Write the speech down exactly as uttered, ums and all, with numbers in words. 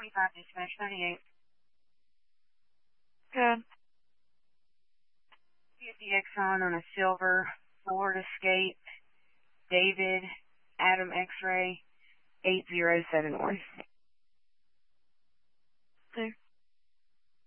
twenty-five dispatch thirty-eight. Good. fifty Exxon on a silver Ford Escape, David, Adam X-ray, eight zero seven one. There.